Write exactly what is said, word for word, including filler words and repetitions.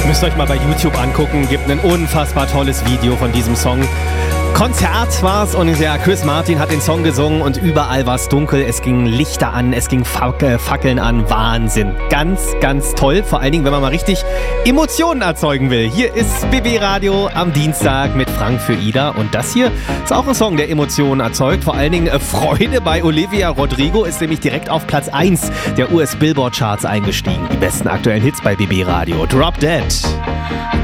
Müsst ihr euch mal bei YouTube angucken, gibt ein unfassbar tolles Video von diesem Song. Konzert war's und ja, Chris Martin hat den Song gesungen und überall war's dunkel, es gingen Lichter an, es gingen Fackeln an, Wahnsinn. Ganz, ganz toll, vor allen Dingen, wenn man mal richtig Emotionen erzeugen will. Hier ist B B Radio am Dienstag mit Frank für Ida und das hier ist auch ein Song, der Emotionen erzeugt. Vor allen Dingen Freude bei Olivia Rodrigo ist nämlich direkt auf Platz eins der U S Billboard Charts eingestiegen. Die besten aktuellen Hits bei B B Radio. Drop Dead.